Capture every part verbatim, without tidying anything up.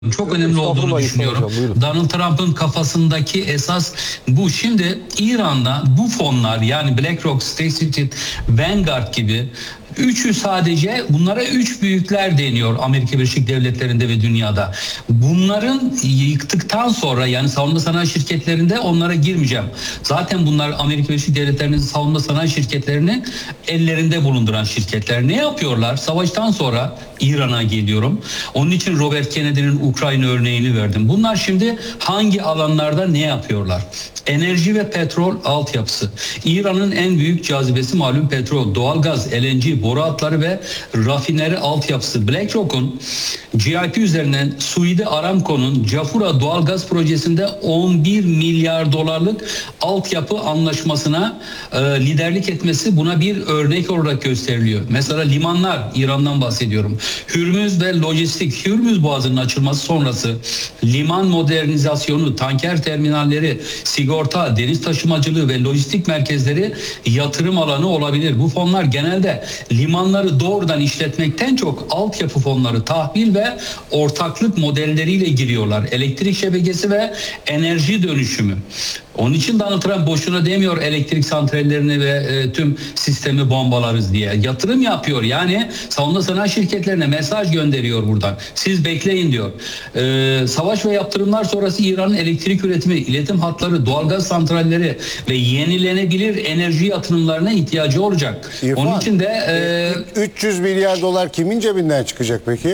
Çok önemli olduğunu düşünüyorum. Hocam, Donald Trump'ın kafasındaki esas bu. Şimdi İran'da bu fonlar, yani BlackRock, State Street, Vanguard gibi üçü, sadece bunlara üç büyükler deniyor Amerika Birleşik Devletleri'nde ve dünyada. Bunların yıktıktan sonra, yani savunma sanayi şirketlerinde onlara girmeyeceğim. Zaten bunlar Amerika Birleşik Devletleri'nin savunma sanayi şirketlerini ellerinde bulunduran şirketler. Ne yapıyorlar? Savaştan sonra İran'a geliyorum. Onun için Robert Kennedy'nin Ukrayna örneğini verdim. Bunlar şimdi hangi alanlarda ne yapıyorlar? Enerji ve petrol altyapısı. İran'ın en büyük cazibesi malum petrol, doğalgaz, L N G, boru hatları ve rafineri altyapısı. BlackRock'un G I P üzerinden Suudi Aramco'nun Jafurah doğalgaz projesinde on bir milyar dolarlık altyapı anlaşmasına e, liderlik etmesi buna bir örnek olarak gösteriliyor. Mesela limanlar, İran'dan bahsediyorum. Hürmüz ve lojistik, Hürmüz Boğazı'nın açılması sonrası liman modernizasyonu, tanker terminalleri, sigorta, deniz taşımacılığı ve lojistik merkezleri yatırım alanı olabilir. Bu fonlar genelde limanları doğrudan işletmekten çok altyapı fonları, tahvil ve ortaklık modelleriyle giriyorlar. Elektrik şebekesi ve enerji dönüşümü. Onun için Donald Trump boşuna demiyor elektrik santrallerini ve e, tüm sistemi bombalarız diye. Yatırım yapıyor. Yani savunma sanayi şirketlerine mesaj gönderiyor buradan. Siz bekleyin diyor. E, savaş ve yaptırımlar sonrası İran'ın elektrik üretimi, iletim hatları, doğalgaz santralleri ve yenilenebilir enerji yatırımlarına ihtiyacı olacak. İrfan, onun için de e, üç yüz milyar dolar kimin cebinden çıkacak peki?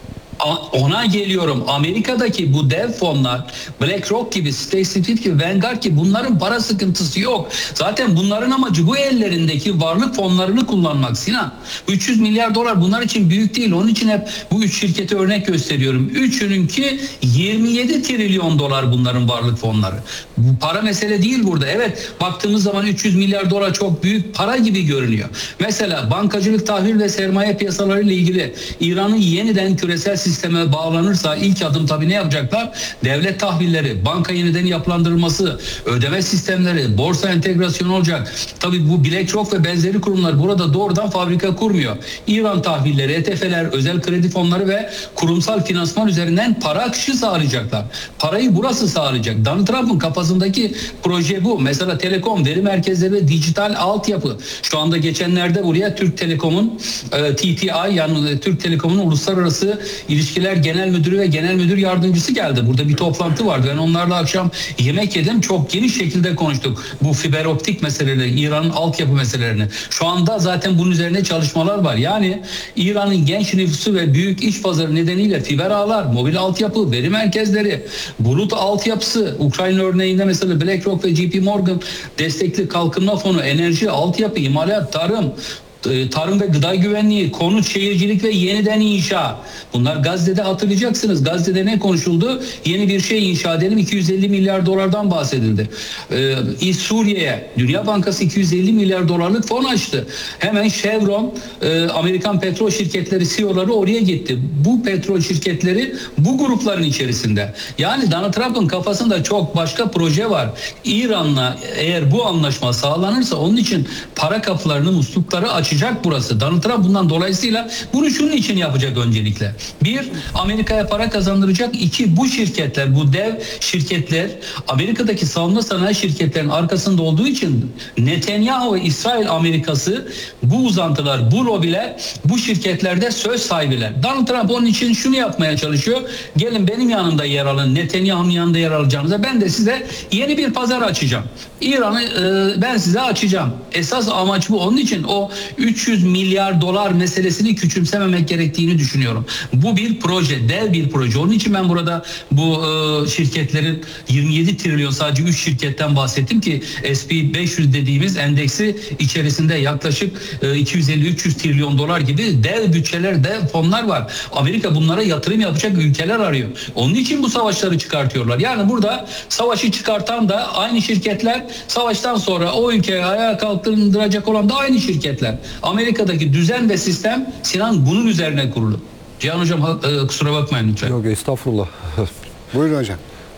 Ona geliyorum. Amerika'daki bu dev fonlar, BlackRock gibi, State Street gibi, Vanguard gibi, bunların para sıkıntısı yok. Zaten bunların amacı bu ellerindeki varlık fonlarını kullanmak Sinan. Bu üç yüz milyar dolar bunlar için büyük değil. Onun için hep bu üç şirkete örnek gösteriyorum. Üçününki yirmi yedi trilyon dolar bunların varlık fonları. Bu para mesele değil burada. Evet, baktığımız zaman üç yüz milyar dolar çok büyük para gibi görünüyor. Mesela bankacılık, tahvil ve sermaye piyasaları ile ilgili İran'ın yeniden küresel sisteme bağlanırsa ilk adım tabii ne yapacaklar? Devlet tahvilleri, banka yeniden yapılandırılması, ödeme sistemleri, borsa entegrasyonu olacak. Tabii bu BlackRock ve benzeri kurumlar burada doğrudan fabrika kurmuyor. İran tahvilleri, E T F'ler, özel kredi fonları ve kurumsal finansman üzerinden para akışı sağlayacaklar. Parayı burası sağlayacak. Donald Trump'ın kafasındaki proje bu. Mesela telekom, veri merkezleri ve dijital altyapı. Şu anda geçenlerde buraya Türk Telekom'un e, T T I, yani Türk Telekom'un uluslararası İlişkiler Genel Müdürü ve Genel Müdür Yardımcısı geldi. Burada bir toplantı vardı. Ben onlarla akşam yemek yedim. Çok geniş şekilde konuştuk. Bu fiber optik meseleleri, İran'ın altyapı meselelerini. Şu anda zaten bunun üzerine çalışmalar var. Yani İran'ın genç nüfusu ve büyük iş pazarı nedeniyle fiber ağlar, mobil altyapı, veri merkezleri, bulut altyapısı, Ukrayna örneğinde mesela BlackRock ve J P Morgan destekli kalkınma fonu, enerji, altyapı, imalat, tarım, tarım ve gıda güvenliği, konut, şehircilik ve yeniden inşa. Bunlar Gazze'de hatırlayacaksınız. Gazze'de ne konuşuldu? Yeni bir şey inşa edelim. iki yüz elli milyar dolardan bahsedildi. Ee, Suriye'ye Dünya Bankası iki yüz elli milyar dolarlık fon açtı. Hemen Chevron, e, Amerikan petrol şirketleri C E O'ları oraya gitti. Bu petrol şirketleri bu grupların içerisinde. Yani Donald Trump'ın kafasında çok başka proje var. İran'la eğer bu anlaşma sağlanırsa onun için para kapılarını, muslukları açacak burası. Donald Trump bundan dolayısıyla bunu şunun için yapacak öncelikle. Bir, Amerika'ya para kazandıracak. İki, bu şirketler, bu dev şirketler Amerika'daki savunma sanayi şirketlerinin arkasında olduğu için Netanyahu ve İsrail Amerikası, bu uzantılar, bu lobiler, bu şirketlerde söz sahibiler. Donald Trump onun için şunu yapmaya çalışıyor. Gelin benim yanımda yer alın. Netanyahu'nun yanında yer alacağınıza ben de size yeni bir pazar açacağım. İran'ı e, ben size açacağım. Esas amaç bu. Onun için o üç yüz milyar dolar meselesini küçümsememek gerektiğini düşünüyorum. Bu bir proje, dev bir proje. Onun için ben burada bu e, şirketlerin yirmi yedi trilyon, sadece üç şirketten bahsettim ki S and P beş yüz dediğimiz endeksi içerisinde yaklaşık e, iki yüz elli üç yüz trilyon dolar gibi dev bütçeler, dev fonlar var. Amerika bunlara yatırım yapacak ülkeler arıyor. Onun için bu savaşları çıkartıyorlar. Yani burada savaşı çıkartan da aynı şirketler, savaştan sonra o ülkeyi ayağa kalktıracak olan da aynı şirketler. Amerika'daki düzen ve sistem Sinan bunun üzerine kurulu. Cihan Hocam e, kusura bakmayın lütfen. Yok estağfurullah. Buyurun hocam.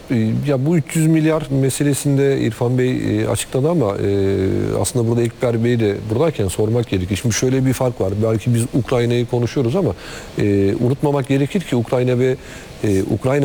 e, ya bu üç yüz milyar meselesinde İrfan Bey e, açıkladı ama e, aslında burada Ekber Bey de buradayken sormak gerekir. Şimdi şöyle bir fark var. Belki biz Ukrayna'yı konuşuyoruz ama e, unutmamak gerekir ki Ukrayna ve e, Ukrayna